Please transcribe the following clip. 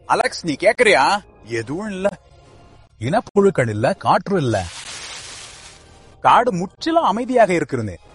Alex, நீ கேக்குறியா? எதுவும் இல்ல. இனப்புழுக்கள் இல்ல, காற்று இல்ல. காடு முற்றிலும் அமைதியாக இருக்கிறது.